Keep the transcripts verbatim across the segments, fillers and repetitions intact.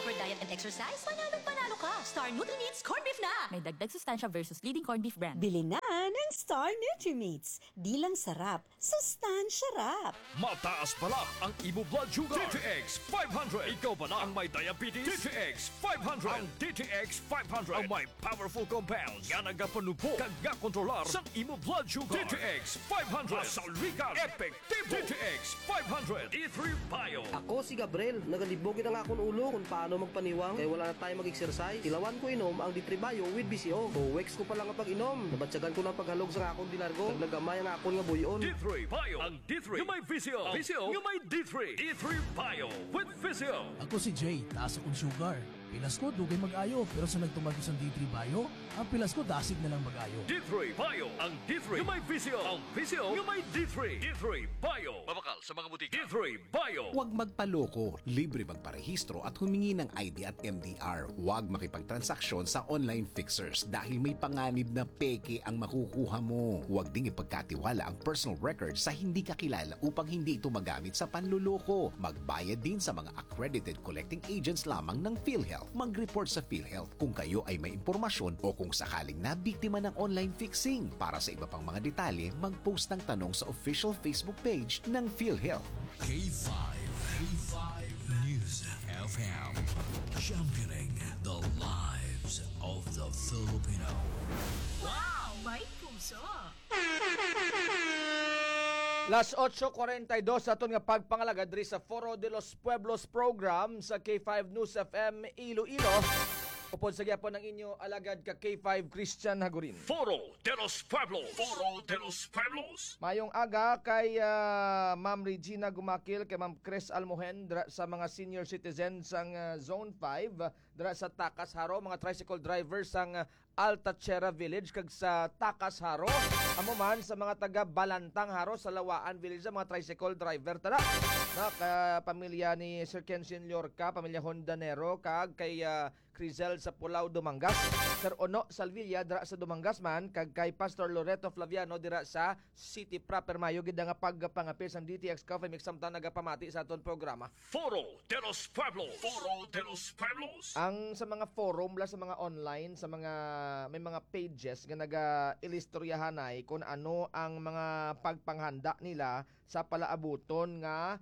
proper diet and exercise, panalo panalo ka. Star Nutri-Meats Corned Beef na! May dagdag sustansya versus leading corned beef brand. Bili na ng Star Nutri-Meats. Di lang sarap, sustansya rap. Mataas pala ang imo blood sugar. D T X five hundred. Ikaw ba na ang may diabetes? D T X five hundred. Ang D T X five hundred ang may powerful compounds. Yan ang gapanupo kag gakontrolar sa imo blood sugar. D T X five hundred. Masalwikan. Epektibo. D T X five hundred. D three Bio. Ako si Gabriel, nagalibogin ang akong ulo kung paano magpaniwang kaya wala na tayo mag-exercise. Ilawan ko inom ang D three Bio with B C O. Buwex ko pa lang ang pag-inom. Nabatsagan ko ng paghalog sa akong dinargo. Naglagamay ang akong nga buyon. D three Bio. Ang D three yung may V C O. V C O yung may D three. D three Bio with V C O. Ako si Jay, taas akong sugar. Pilas ko, dugay mag-ayo. Pero sa nagtumag ko sa D three Bio, ang pilas ko, dasig na lang mag-ayo. D three Bio. Ang D three yung may V C O. Ang V C O yung may D three. D three Bio. Mabakal sa mga butika. D three Bio. Huwag magpaloko, libre magparehistro at humingi ng I D at M D R. Huwag makipagtransaksyon sa online fixers dahil may panganib na peke ang makukuha mo. Huwag ding ipagkatiwala ang personal records sa hindi kakilala upang hindi ito magamit sa panluloko. Magbayad din sa mga accredited collecting agents lamang ng PhilHealth. Mag-report sa PhilHealth kung kayo ay may impormasyon o kung sakaling nabiktima ng online fixing. Para sa iba pang mga detalye, mag-post ng tanong sa official Facebook page ng PhilHealth. K five. K five News F M. Championing the lives of the Filipino. Wow! May puso! Las eight forty-two aton nga pagpangalaga diri sa Foro de los Pueblos program sa K five News F M Iloilo. Upod sa gyapon ng inyo alagad ka K five Christian Hagurin. Foro de los Pueblos. Foro de los Pueblos. Mayong aga kay uh, Ma'am Regina Gumakil, kay Ma'am Chris Almohen dra, sa mga senior citizens sang uh, Zone five dra sa Takas Haro, mga tricycle drivers sang uh, Altachera Village kag sa Takas Haro. Amo man sa mga taga Balantang Haro sa Lawaan Village, mga tricycle driver tara. Na ka pamilya ni Sir Kenshin Llorca, pamilya Hondanero kag kay uh, Crizel sa Pulao Dumangas, Sir Ono Salvilla dira sa Dumangas man kag kay Pastor Loreto Flaviano dira sa City Proper. Mayo gid nga pagpangapil sang D T X Coffee Mix samtang nagapamati sa aton programa. Foro de los Pueblos. Foro de los Pueblos. Ang sa mga forum la sa mga online, sa mga may mga pages nga naga-ilistoryahanay kung ano ang mga pagpanghanda nila sa palaabuton nga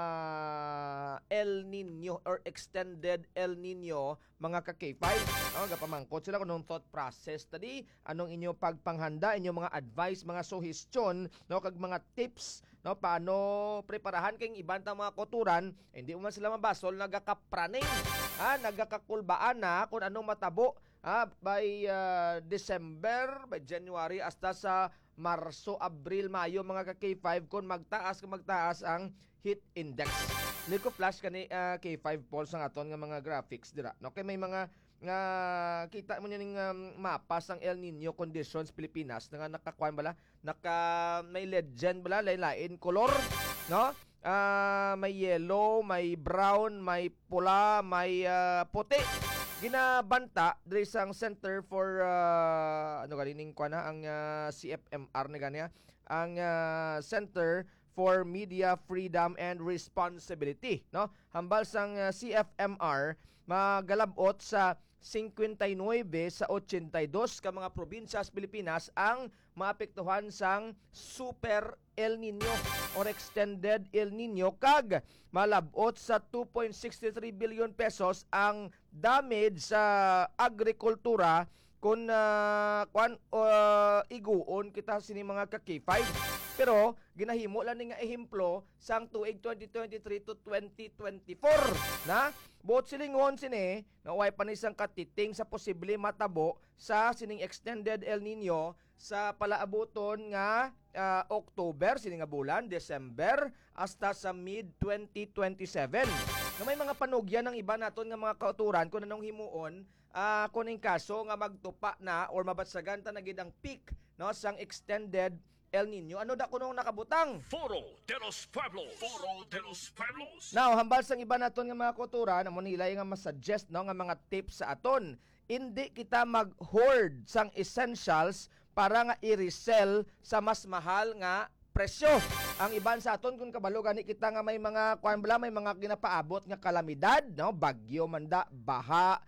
uh, El Nino or extended El Nino mga ka-K five. Oh, gapamangkot sila kung anong thought process tadi, anong inyo pagpanghanda, inyo mga advice, mga suggestion, no, kag mga tips, no, paano preparahan kayong ibantang mga koturan, hindi mo man sila mabasol, nagakapraning, ha, nagakakulbaan na kung anong matabo, ha, by uh, December, by January, hasta sa Marso, Abril, Mayo, mga ka-K five, kung magtaas kung magtaas ang heat index. Liko flash kani uh, K five polls ang aton nga mga graphics dira. No, kay may mga nga kita mo ning um, mapa sang El Nino conditions Pilipinas nga nakakuan bala, naka may legend bala lain-lain color, no? Uh, may yellow, may brown, may pula, may uh, puti. Ginabanta diri sang Center for uh, ano ganining kuan na ang uh, C F M R ni ganiya, ang uh, Center for Media Freedom and Responsibility, no? Hambal sang uh, C F M R magalabot sa fifty-nine sa eighty-two ka mga probinsya sa Pilipinas ang maapektuhan sang Super El Nino or Extended El Nino, kag malabot sa two point six three billion pesos ang damage sa agrikultura kung uh, kwan uh, iguon kita sini mga ka-K five. Pero ginahimo lang ni nga ehemplo sang tuig twenty twenty-three to twenty twenty-four na buot silingon sini na way panisang katiting sa posible matabo sa sining extended El Nino sa palaabuton nga uh, October sining nga bulan, December hasta sa mid twenty twenty-seven. Na may mga panugyan ng iba naton nga mga kauturan kung anong himuon uh, kuning kaso nga magtupa na or mabatsagan ta na gid ang peak, no, sang extended El Nino. Ano da kunong nakabutang? Foro de los Pueblos. Foro de los Pueblos. Now, hambal sang iba naton nga mga kauturan, amo nila nga ma-suggest, no, nga mga tips sa aton. Hindi kita mag-hoard sang essentials para nga i-resell sa mas mahal nga presyo. Ang iban sa aton kung kabalo gani kita nga may mga kuan bala may mga ginapaabot nga kalamidad, no? Bagyo manda, baha,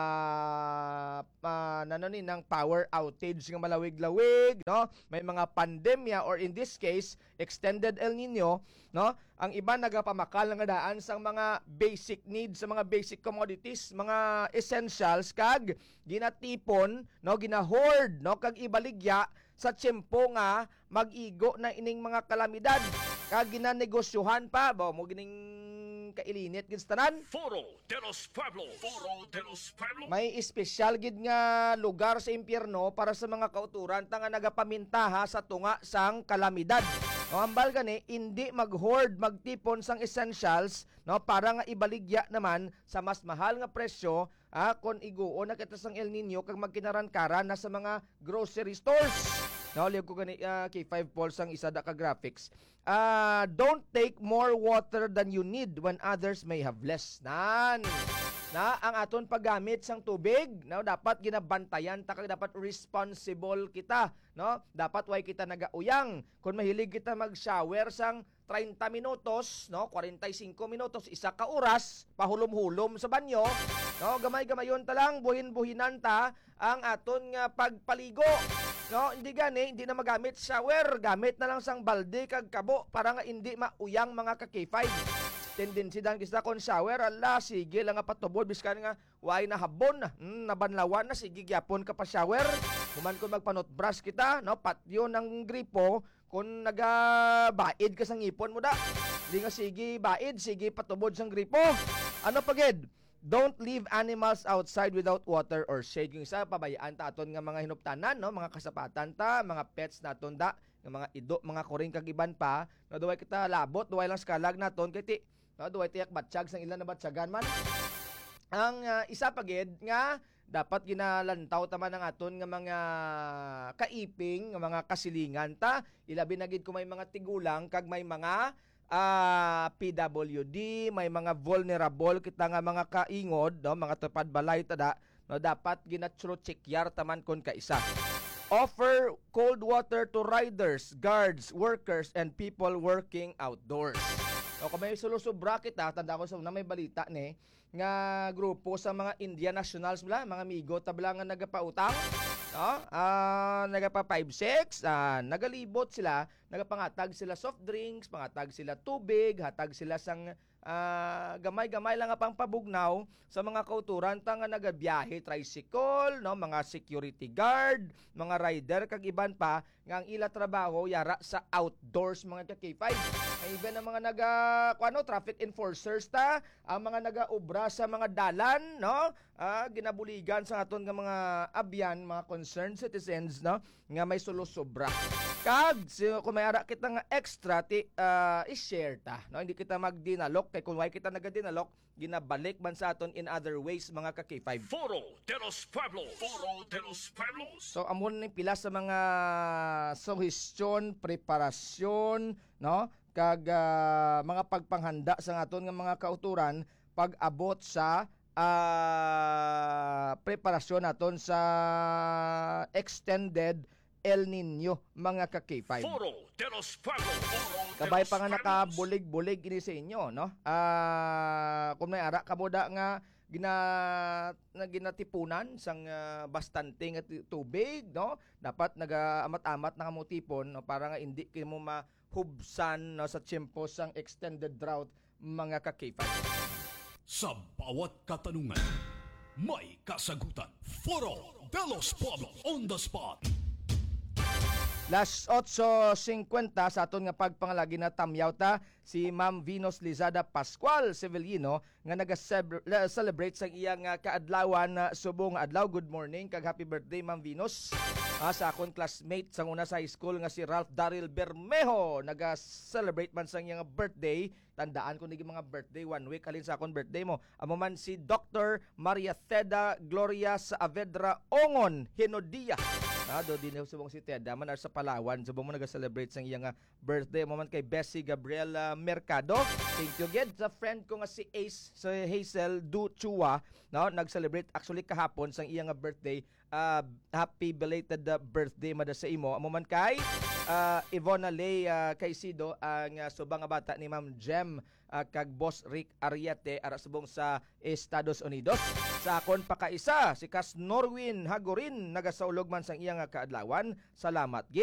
ah uh, nanoni ng power outage nga malawig-lawig, no? May mga pandemya or in this case extended El Nino, no? Ang iba nagapamakal nga daan sa mga basic needs, sa mga basic commodities, mga essentials kag ginatipon, no, gina-hoard, no, kag ibaligya sa tiyempo nga mag-igo na ining mga kalamidad kag ginanegosyohan pa ba mo gining kailinit gid tanan. Foro de los Pueblos. Foro de los Pueblos. May espesyal gid nga lugar sa impyerno para sa mga kauturan ta nga nagapamintaha sa tunga sang kalamidad. No, ambal gani indi mag-hoard, magtipon sang essentials, no, para nga ibaligya naman sa mas mahal nga presyo ah, kon iguo na kita sang El Nino kag magkinaran-karan na sa mga grocery stores. No, liog ko gani uh, K five Pulse ang isa da ka graphics. Uh, don't take more water than you need when others may have less. Nan. Na ang aton paggamit sang tubig, no, dapat ginabantayan ta kag dapat responsible kita, no? Dapat way kita nagauyang. Kung mahilig kita mag-shower sang thirty minutos, no, forty-five minutos, isa ka oras, pahulom-hulom sa banyo, no, gamay-gamayon ta lang, buhin-buhinan ta ang aton nga pagpaligo. No, hindi gani, hindi na magamit shower, gamit na lang sang balde kag kabo para nga hindi mauyang mga ka K five. Tendency dan kita kon shower, ala sige lang nga patubod biskan nga way na habon na, hmm, nabanlawan na sige gyapon ka pa shower. Human kon magpanot brush kita, no, patyo ng gripo kun nagabaid ka sang ipon mo da. Di nga sige baid, sige patubod sang gripo. Ano pagid? Don't leave animals outside without water or shade. Yung isa, pabayaan ta aton nga mga hinuptanan, no? Mga kasapatan ta, mga pets naton da, nga mga ido, mga kuring kag iban pa, no, duway kita labot, duway lang skalag naton kay ti, no, duway tiyak batsyag sang ilan na batsagan man. Ang uh, isa pagid nga dapat ginalantaw taman ang aton nga mga kaiping, nga mga kasilingan ta, ilabi na gid kung may mga tigulang kag may mga Uh, P W D, may mga vulnerable kita nga mga kaingod, no, mga tupad balay tada, no, dapat ginatro chekyar taman kon kaisa. Offer cold water to riders, guards, workers and people working outdoors. No, kung may sulusubra kita, tanda ko sa na may balita ni nga grupo sa mga Indian nationals bla, mga migo tabla nga nagapautang, no? Ah, uh, nagapa five six, uh, nagalibot sila, nagapangatag sila soft drinks, pangatag sila tubig, hatag sila sang uh, gamay-gamay lang nga pang pabugnaw sa mga kauturan ta nga nagabiyahe tricycle, no, mga security guard, mga rider kag iban pa nga ang ila trabaho yara sa outdoors mga ka K five. Even ang mga naga kuano traffic enforcers ta, ang mga nagaobra sa mga dalan, no, ah, ginabuligan sa aton nga mga abyan, mga concerned citizens, no, nga may sulusobra. Kag so, kung may ara kita nga extra ti uh, i-share ta, no, hindi kita magdinalok kay kung way kita nagadinalok ginabalik man sa aton in other ways mga ka K five. Foro de los Pueblos. Foro de los Pueblos. So amon ni pila sa mga suhestyon, preparasyon, no, kag uh, mga pagpanghanda sa aton nga mga kauturan pag-abot sa uh, preparasyon naton sa extended El Nino mga ka K five. Foro de los Pueblos. Kabay pa nga nakabulig-bulig ini sa inyo, no? Ah, uh, kung may ara kamoda nga gina na ginatipunan sang uh, bastante nga tubig, no? Dapat naga-amat-amat na kamo tipon, no, para nga hindi kimo mahubsan, no, sa tiyempo sang extended drought mga ka K five. Sa bawat katanungan, may kasagutan. Foro de los Pueblos on the spot. Las eight fifty sa aton nga pagpangalagi na tamyaw ta si Ma'am Venus Lizada Pascual Sevillino nga naga-celebrate sa iyang uh, kaadlawan na uh, subong adlaw. Good morning kag happy birthday Ma'am Venus. Uh, sa akon classmate sa una sa high school nga si Ralph Daryl Bermejo naga-celebrate man sa iyang birthday. Tandaan ko nigi mga birthday one week alin sa akon birthday mo. Amo man si Doctor Maria Theda Gloria Saavedra Ongon Hinodia. Ah, do din subong si Ted, man ar sa Palawan, subong mo naga-celebrate sang iyang nga birthday mo man kay Bessie Gabriela Mercado. Thank you gid sa friend ko nga si Ace, sa Hazel Du Chua, no, nag-celebrate actually kahapon sang iyang nga birthday. Uh, happy belated uh, birthday mada sa imo. Amo man kay uh, Ivona Lay uh, Caicedo, ang uh, subang nga bata ni Ma'am Jem uh, kag Boss Rick Ariete ara subong sa Estados Unidos. Sa akon pakaisa si Kas Norwin Hagorin nagasaulog man sang iyang nga kaadlawan. Salamat gid.